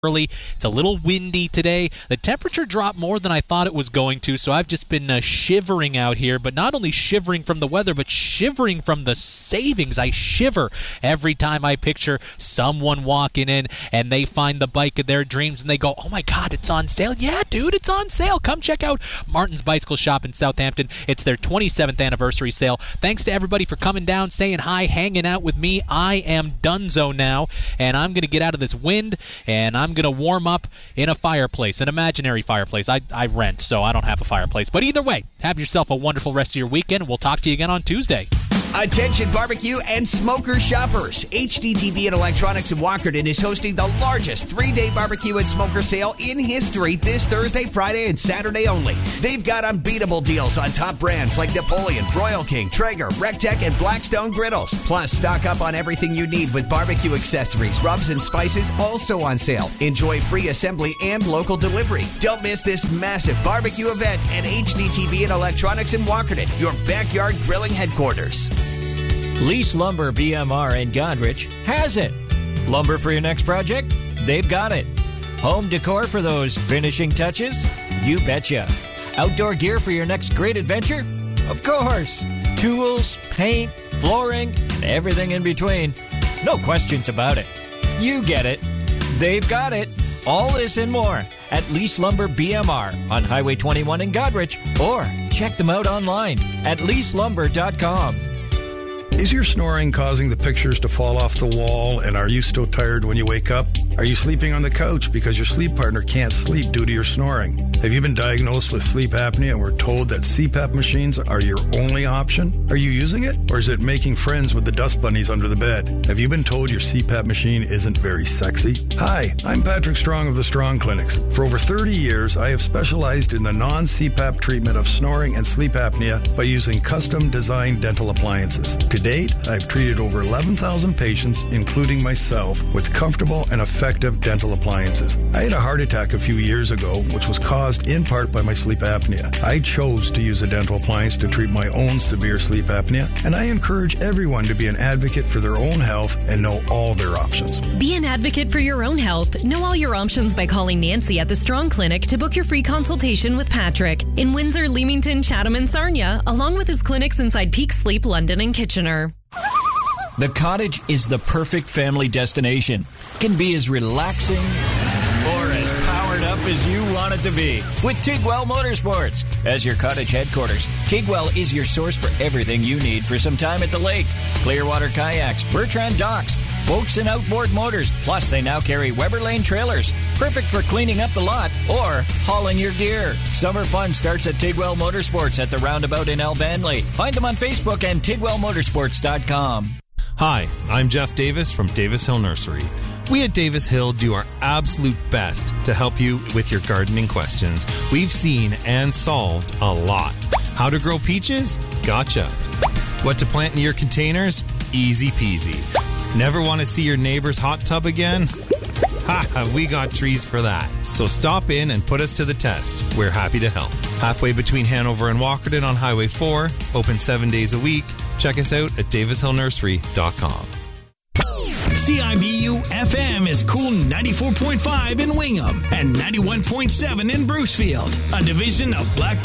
early. It's a little windy today. The temperature dropped more than I thought it was going to, so I've just been shivering out here, but not only shivering from the weather, but shivering from the savings. I shiver every time I picture someone walking in and they find the bike of their dreams and they go, oh my God, it's on sale. Yeah, dude, it's on sale. Come check out Martin's Bicycle Shop in Southampton. It's their 27th anniversary sale. Thanks to everybody for coming down, saying hi, hanging out with me. I am donezo now, and I'm going to get out of this wind, and I'm going to warm up in a fireplace, an imaginary fireplace. I rent, so I don't have a fireplace. But either way, have yourself a wonderful rest of your weekend. We'll talk to you again on Tuesday. Attention barbecue and smoker shoppers. HDTV and Electronics in Walkerton is hosting the largest 3-day barbecue and smoker sale in history this Thursday, Friday, and Saturday only. They've got unbeatable deals on top brands like Napoleon, Royal King, Traeger, Rectech, and Blackstone griddles. Plus, stock up on everything you need with barbecue accessories, rubs, and spices also on sale. Enjoy free assembly and local delivery. Don't miss this massive barbecue event at HDTV and Electronics in Walkerton, your backyard grilling headquarters. Lease Lumber BMR in Godrich has it. Lumber for your next project? They've got it. Home decor for those finishing touches? You betcha. Outdoor gear for your next great adventure? Of course. Tools, paint, flooring, and everything in between. No questions about it. You get it. They've got it. All this and more at Lease Lumber BMR on Highway 21 in Godrich, or check them out online at leaselumber.com. Is your snoring causing the pictures to fall off the wall, and are you still tired when you wake up? Are you sleeping on the couch because your sleep partner can't sleep due to your snoring? Have you been diagnosed with sleep apnea and were told that CPAP machines are your only option? Are you using it, or is it making friends with the dust bunnies under the bed? Have you been told your CPAP machine isn't very sexy? Hi, I'm Patrick Strong of the Strong Clinics. For over 30 years, I have specialized in the non-CPAP treatment of snoring and sleep apnea by using custom-designed dental appliances. To date, I've treated over 11,000 patients, including myself, with comfortable and effective dental appliances. I had a heart attack a few years ago, which was caused in part by my sleep apnea. I chose to use a dental appliance to treat my own severe sleep apnea, and I encourage everyone to be an advocate for their own health and know all their options. Be an advocate for your own health. Know all your options by calling Nancy at the Strong Clinic to book your free consultation with Patrick in Windsor, Leamington, Chatham, and Sarnia, along with his clinics inside Peak Sleep, London, and Kitchener. The Cottage is the perfect family destination. It can be as relaxing or as powered up as you want it to be with Tigwell Motorsports. As your Cottage headquarters, Tigwell is your source for everything you need for some time at the lake. Clearwater kayaks, Bertrand docks, boats and outboard motors. Plus, they now carry Weber Lane trailers, perfect for cleaning up the lot or hauling your gear. Summer fun starts at Tigwell Motorsports at the roundabout in Elvanley. Find them on Facebook and TigwellMotorsports.com. Hi, I'm Jeff Davis from Davis Hill Nursery. We at Davis Hill do our absolute best to help you with your gardening questions. We've seen and solved a lot. How to grow peaches? Gotcha. What to plant in your containers? Easy peasy. Never want to see your neighbor's hot tub again? Ha, have we got trees for that. So stop in and put us to the test. We're happy to help. Halfway between Hanover and Walkerton on Highway 4, open 7 days a week. Check us out at davishillnursery.com. CIBU FM is Cool 94.5 in Wingham and 91.7 in Brucefield, a division of Black